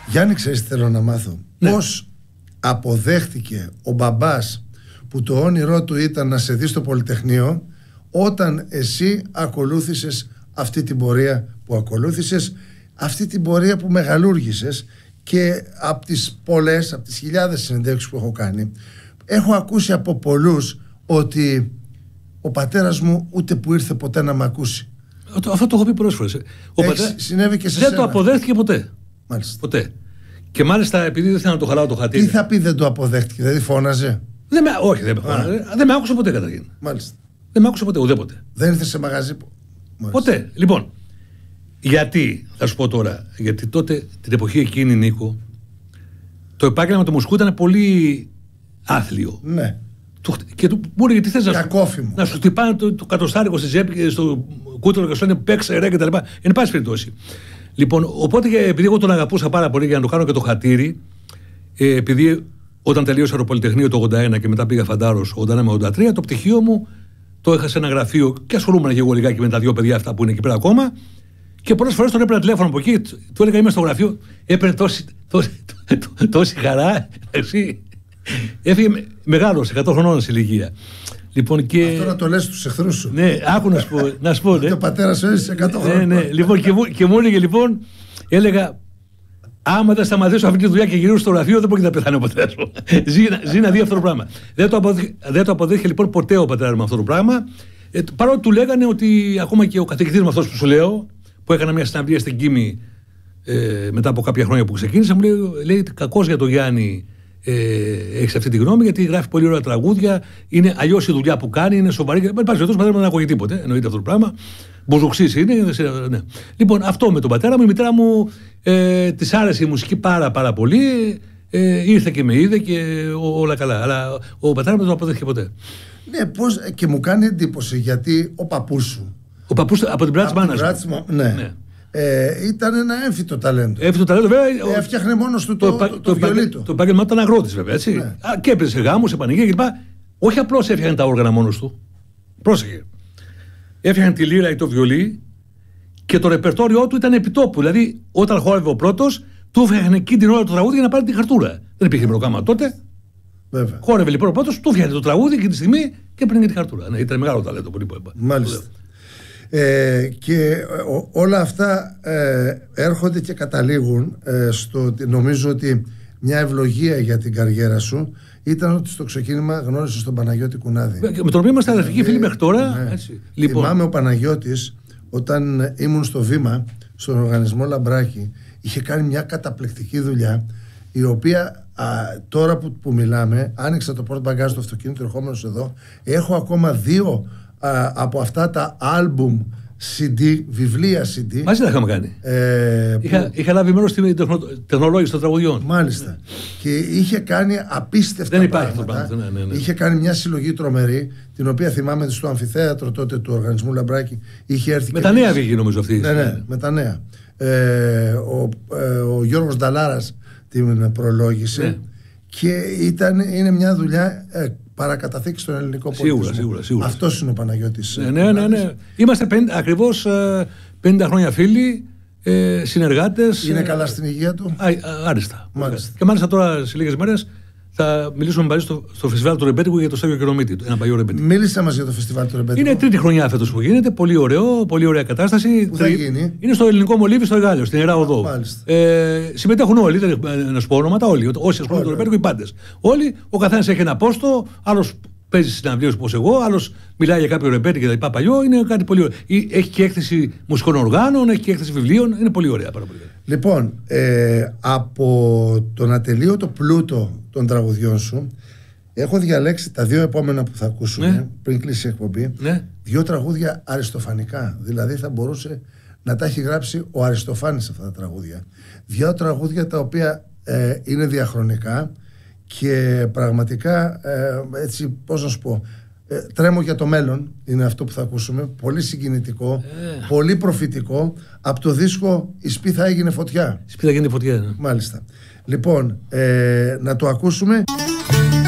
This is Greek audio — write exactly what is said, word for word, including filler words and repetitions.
Γιάννη, ξέρεις τι θέλω να μάθω? Ναι. Πώς αποδέχτηκε ο μπαμπάς που το όνειρό του ήταν να σε δει στο Πολυτεχνείο, όταν εσύ ακολούθησες αυτή την πορεία που ακολούθησες, αυτή την πορεία που μεγαλούργησες. Και από τις πολλές, από τις χιλιάδες συνεντεύξεις που έχω κάνει, έχω ακούσει από πολλούς ότι ο πατέρας μου ούτε που ήρθε ποτέ να με ακούσει. Αυτό, αυτό το έχω πει πολλές φορές. Ο πατέρα... Συνέβη και σε δεν σένα. το αποδέχτηκε ποτέ. Μάλιστα. Ποτέ. Και μάλιστα επειδή δεν θέλω να το χαλάω το χατήρι. Τι θα πει δεν το αποδέχτηκε, δηλαδή φώναζε? Δεν με, όχι, δεν με φώναζε. Δεν με άκουσε ποτέ καταρχήν. Μάλιστα. Δεν με άκουσε ποτέ, ουδέποτε. Δεν ήρθε σε μαγαζί. Μάλιστα. Ποτέ. Λοιπόν, γιατί, θα σου πω τώρα, γιατί τότε την εποχή εκείνη, Νίκο, το επάγγελμα του μουσικού ήταν πολύ άθλιο. Ναι. Του, και του μου έλεγε τι θες να σου, να σου χτυπάνε το, το κατοστάρικο στη ζέπη και στο κούτελο και σου λένε παίξε ρε και τα λοιπά. Εν πάση περιπτώσει. Λοιπόν, οπότε επειδή εγώ τον αγαπούσα πάρα πολύ για να το κάνω και το χατήρι, ε, επειδή όταν τελείωσα το Πολυτεχνείο το ογδόντα ένα και μετά πήγα Φαντάρος ογδόντα ένα με ογδόντα τρία, το πτυχίο μου το είχα σε ένα γραφείο και ασχολούμαι και εγώ λιγάκι με τα δύο παιδιά αυτά που είναι εκεί πέρα ακόμα. Και πολλές φορές τον έπαιρνα τηλέφωνο από εκεί, του έλεγα είμαι στο γραφείο, έπαιρνε τόση, τόση, τόση χαρά. Εσύ. Έφυγε μεγάλος, εκατό χρονών σε ηλικία. Λοιπόν, και... Αυτό να το λες στους εχθρούς σου. Ναι, άκου να σου πω. Να σου πω ναι. Και ο πατέρας σου έζησε εκατό χρόνια. Ναι, ναι. Λοιπόν, και, μου, και μου έλεγε λοιπόν, έλεγα, άμα δεν σταματήσω αυτή τη δουλειά και γυρίσω στο γραφείο, δεν μπορεί να πεθάνει ο πατέρας μου. ζει, ζει να δει αυτό το πράγμα. Δεν το, αποδείχε, δεν το αποδείχε λοιπόν ποτέ ο πατέρας μου αυτό το πράγμα. Ε, παρότι του λέγανε ότι ακόμα και ο καθηγητής μου αυτός που σου λέω, που έκανα μια συναυλία στην Κίμη ε, μετά από κάποια χρόνια που ξεκίνησα, μου λέει, λέει κακός για τον Γιάννη. Ε, έχει αυτή τη γνώμη, γιατί γράφει πολύ ωραία τραγούδια. Είναι αλλιώς η δουλειά που κάνει, είναι σοβαρή. Δεν υπάρχει πατέρα μου δεν ακούγει τίποτε. Εννοείται αυτό το πράγμα. Μπουζουξής είναι. Ναι. Λοιπόν, αυτό με τον πατέρα μου. Η μητέρα μου ε, της άρεσε η μουσική πάρα, πάρα πολύ. Ε, ήρθε και με είδε και ό, όλα καλά. Αλλά ο πατέρα μου δεν το αποδέχτηκε ποτέ. Ναι, πώς, και μου κάνει εντύπωση γιατί ο παππούς σου. Ο παππούς από την πλάτη της μάνας μου. Ναι. ναι. Ε, ήταν ένα έμφυτο ταλέντο. Έμφυτο ταλέντο, βέβαια. Ε, έφτιαχνε μόνος του το, το, το, το βιολί του. Το επάγγελμά του ήταν αγρότης, βέβαια. Έτσι. Ναι. Α, και έπαιζε σε γάμους, σε πανηγύρια κλπ. Όχι απλώς έφτιαχνε τα όργανα μόνος του. Πρόσεχε. Έφτιαχνε τη λύρα ή το βιολί και το ρεπερτόριό του ήταν επιτόπου. Δηλαδή, όταν χόρευε ο πρώτος, του έφτιαχνε εκεί την ώρα το τραγούδι για να πάρει τη χαρτούρα. Δεν υπήρχε μικροκάμα τότε. Βέβαια. Χόρευε λοιπόν ο πρώτος, του έφτιαχνε το τραγούδι και τη στιγμή και έπαιρνε τη χαρτούρα. Ναι, ήταν μεγάλο ταλέντο πολύ. Μάλιστα. Ε, και ό, όλα αυτά ε, έρχονται και καταλήγουν ε, στο ότι νομίζω ότι μια ευλογία για την καριέρα σου ήταν ότι στο ξεκίνημα γνώρισες τον Παναγιώτη Κουνάδη. Με τον οποίο είμαστε αδερφικοί φίλοι μέχρι τώρα. Ναι. Έτσι. Λοιπόν. Θυμάμαι ο Παναγιώτης όταν ήμουν στο Βήμα, στον οργανισμό Λαμπράκη, είχε κάνει μια καταπληκτική δουλειά, η οποία α, τώρα που, που μιλάμε, άνοιξα το πόρτ μπαγκάζ του αυτοκίνητου ερχόμενος εδώ, έχω ακόμα δύο α, από αυτά τα άλμπουμ σι ντι, βιβλία σι ντι. Μαζί τα είχαμε κάνει. Ε, είχα, που... είχα λάβει μέρος στην τεχνολόγηση των τραγουδιών. Μάλιστα. Και είχε κάνει απίστευτα Δεν υπάρχει πράγματα. Αυτό, ναι, ναι, ναι. Είχε κάνει μια συλλογή τρομερή, την οποία θυμάμαι στο αμφιθέατρο τότε του οργανισμού Λαμπράκη. Είχε έρθει με και τα νέα βγήκε νομίζω αυτή. Ναι, ναι, με τα νέα. Ε, ο, ε, ο Γιώργος Νταλάρας την προλόγησε. Ναι. Και ήταν, είναι μια δουλειά ε, παρακαταθήκη στον ελληνικό πολιτισμό. Σίγουρα, σίγουρα, σίγουρα. Αυτός είναι ο Παναγιώτης. Ναι, ναι, ναι, ναι. Είμαστε πενήντα, ακριβώς πενήντα χρόνια φίλοι, ε, συνεργάτες. Είναι καλά στην υγεία του? Α, άριστα. Μάλιστα. Και μάλιστα τώρα σε λίγες μέρες θα μιλήσουμε μαζί στο, στο φεστιβάλ του Ρεμπέτικου για το Στέγιο Κερομίτη. Ένα παλιό Ρεμπέτικο. Μίλησε μας για το φεστιβάλ του Ρεμπέτικου. Είναι τρίτη χρονιά φέτος που γίνεται. Πολύ ωραίο, πολύ ωραία κατάσταση. Πού θα γίνει? Είναι στο Ελληνικό Μολύβι, στο Εγάλεο, στην Ιερά Οδό. Ε, συμμετέχουν όλοι, δεν να σου πω ονόματα, όλοι. Όσοι ασχολούνται με το Ρεμπέτικο, οι πάντες. Όλοι, ο καθένας έχει ένα πόστο, άλλος παίζει συναυλίες όπως εγώ, άλλος μιλάει για κάποιο ρεμπέτη και τα λοιπά παλιό. Είναι κάτι πολύ ωραίο. Έχει και έκθεση μουσικών οργάνων, έχει και έκθεση βιβλίων. Είναι πολύ ωραία. Πάρα πολύ ωραία. Λοιπόν, ε, από τον ατελείωτο πλούτο των τραγουδιών σου, έχω διαλέξει τα δύο επόμενα που θα ακούσουμε, ναι, πριν κλείσει η εκπομπή. Ναι. Δύο τραγούδια αριστοφανικά. Δηλαδή θα μπορούσε να τα έχει γράψει ο Αριστοφάνης αυτά τα τραγούδια. Δύο τραγούδια τα οποία ε, είναι διαχρονικά. Και πραγματικά, ε, έτσι, πώς να σου πω, ε, τρέμω για το μέλλον, είναι αυτό που θα ακούσουμε. Πολύ συγκινητικό, ε. πολύ προφητικό. Από το δίσκο «Η Σπίθα έγινε φωτιά». Η Σπίθα έγινε φωτιά, ναι. Μάλιστα. Λοιπόν, ε, να το ακούσουμε.